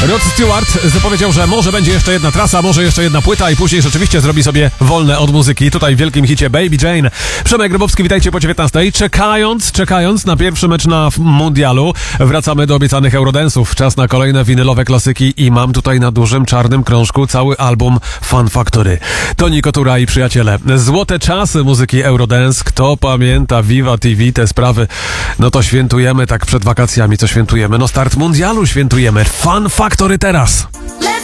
Rod Stewart zapowiedział, że może będzie jeszcze jedna trasa, może jeszcze jedna płyta i później rzeczywiście zrobi sobie wolne od muzyki. Tutaj w wielkim hicie Baby Jane. Przemek Grabowski, witajcie po 19. Czekając na pierwszy mecz na mundialu, wracamy do obiecanych Eurodensów. Czas na kolejne winylowe klasyki i mam tutaj na dużym czarnym krążku cały album Fun Factory. Toni Kotura i przyjaciele. Złote czasy muzyki Eurodance. Kto pamięta Viva TV, te sprawy, no to świętujemy tak przed wakacjami. Co świętujemy? No start mundialu świętujemy. Fun Factory teraz.